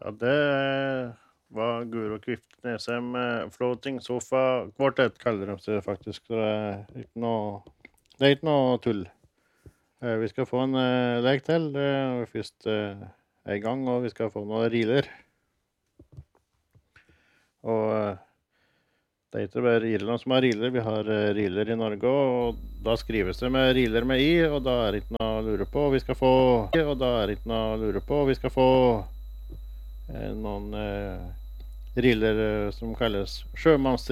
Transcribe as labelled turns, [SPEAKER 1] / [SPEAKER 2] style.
[SPEAKER 1] Ja, det var Guro Kviftnesem Floating Sofa Quartet kaller de det faktisk. Så det er ikke noe tull. Vi skal få en lek til når vi først er i gang, og vi skal få noen reeler. Og det er ikke bare Irland som har reeler, vi har reeler i Norge, og da skrives det med reeler med i, og da er det ikke noe å lure på. Vi skal få noen reeler som kalles sjømanns